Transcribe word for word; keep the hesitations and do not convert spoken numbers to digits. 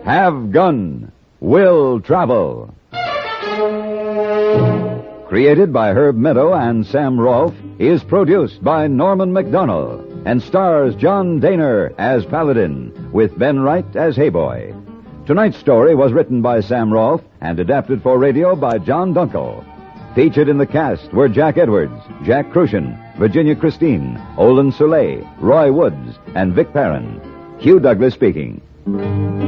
Have Gun, Will Travel. Created by Herb Meadow and Sam Rolfe, is produced by Norman MacDonald and stars John Daner as Paladin, with Ben Wright as Hayboy. Tonight's story was written by Sam Rolfe and adapted for radio by John Dunkel. Featured in the cast were Jack Edwards, Jack Crucian, Virginia Christine, Olin Soleil, Roy Woods, and Vic Perrin. Hugh Douglas speaking.